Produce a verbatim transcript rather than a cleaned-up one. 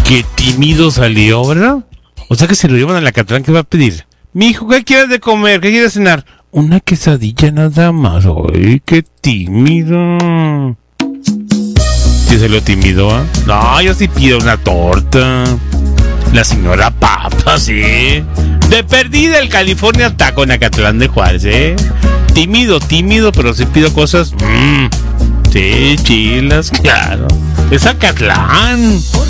Qué tímido salió, ¿verdad? O sea que si lo llevan a la Catlán, ¿qué va a pedir? Mijo, ¿qué quieres de comer? ¿Qué quieres cenar? Una quesadilla nada más. Ay, qué tímido. ¿Sí salió tímido, ah? ¿Eh? No, yo sí pido una torta. La señora Papa, sí. De perdida el California Taco en Acatlán de Juárez, ¿eh? Tímido, tímido, pero sí pido cosas. Mmm. Sí, chilas, claro. Es Acatlán.